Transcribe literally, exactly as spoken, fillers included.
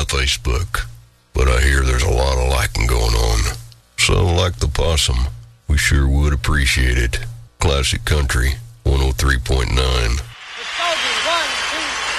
Facebook, but I hear there's a lot of liking going on. So, like the possum, we sure would appreciate it. Classic Country, one oh three point nine. One, two,